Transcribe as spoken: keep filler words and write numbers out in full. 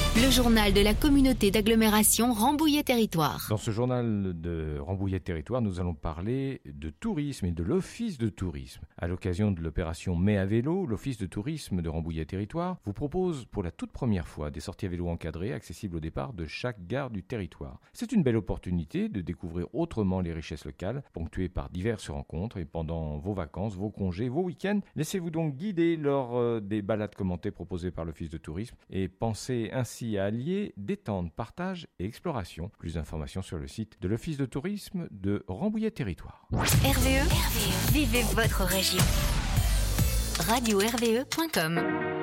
Le journal de la communauté d'agglomération Rambouillet Territoire. Dans ce journal de Rambouillet Territoire, nous allons parler de tourisme et de l'office de tourisme. À l'occasion de l'opération Mai à vélo, l'office de tourisme de Rambouillet Territoire vous propose pour la toute première fois des sorties à vélo encadrées accessibles au départ de chaque gare du territoire. C'est une belle opportunité de découvrir autrement les richesses locales, ponctuées par diverses rencontres. Et pendant vos vacances, vos congés, vos week-ends, laissez-vous donc guider lors euh, des balades commentées proposées par l'office de tourisme et pensez ainsi à allier détente, partage et exploration. Plus d'informations sur le site de l'office de tourisme de Rambouillet Territoire. R V E, R V E. Vivez votre région. radio r v e point com